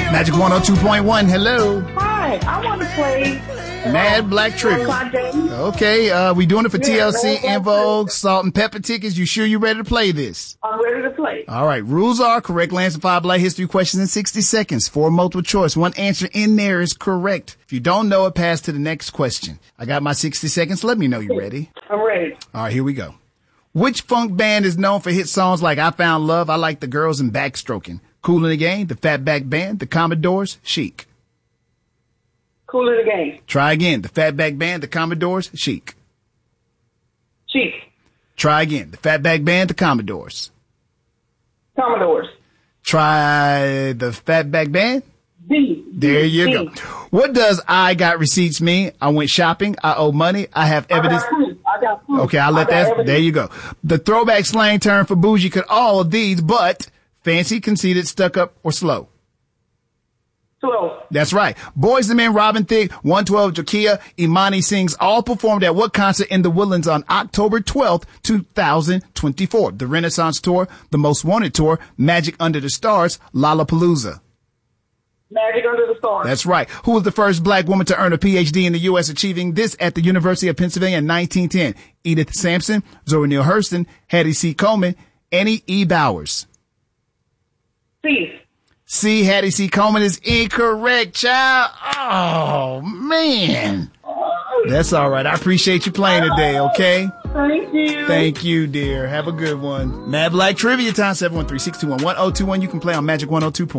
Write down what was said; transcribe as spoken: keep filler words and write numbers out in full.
Magic one oh two point one, hello. Hi, I want to play Mad Black Trivia. Okay, uh, we doing it for Yeah, T L C, Mad Black In Vogue, Trivia. Salt and Pepper tickets. You sure you ready to play this? I'm ready to play. All right, rules are correct answer five Black history questions in sixty seconds. Four multiple choice. One answer in there is correct. If you don't know it, pass to the next question. I got my sixty seconds. Let me know you're ready. I'm ready. All right, here we go. Which funk band is known for hit songs like I Found Love, I Like the Girls, and Backstroking? Kool in the Gang, the Fatback Band, the Commodores, Chic. Cool in the game. Try again. The Fatback Band, the Commodores, Chic. Chief. Try again. The Fatback Band, the Commodores. Commodores. Try the Fatback Band. D. There you D. go. What does I got receipts mean? I went shopping. I owe money. I have evidence. I got proof. I got proof. Okay, I'll let I got that. evidence. There you go. The throwback slang term for bougie could all of these, but fancy, conceited, stuck up, or slow. Slow. That's right. Boys and Men, Robin Thicke, one twelve Jakia, Imani Sings all performed at what concert in the Woodlands on October twelfth, two thousand twenty-four? The Renaissance Tour, the Most Wanted Tour, Magic Under the Stars, Lollapalooza. Magic Under the Stars. That's right. Who was the first black woman to earn a P H D in the U S, achieving this at the University of Pennsylvania in nineteen ten? Edith Sampson, Zora Neale Hurston, Hattie C. Coleman, Annie E. Bowers. C. C. Hattie C. Coleman is incorrect, child. Oh, man. That's all right. I appreciate you playing today, okay? Thank you. Thank you, dear. Have a good one. Mad Black Trivia time, seven one three, six two one, one oh two one. You can play on Magic one oh two point one.